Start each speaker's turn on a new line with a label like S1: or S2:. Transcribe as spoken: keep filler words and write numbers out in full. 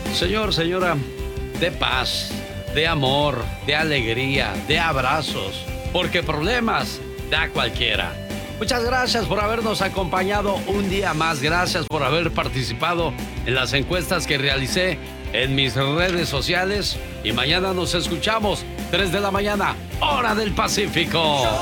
S1: Señor, señora, de paz, de amor, de alegría, de abrazos, porque problemas da cualquiera. Muchas gracias por habernos acompañado un día más. Gracias por haber participado en las encuestas que realicé en mis redes sociales. Y mañana nos escuchamos, tres de la mañana, hora del Pacífico.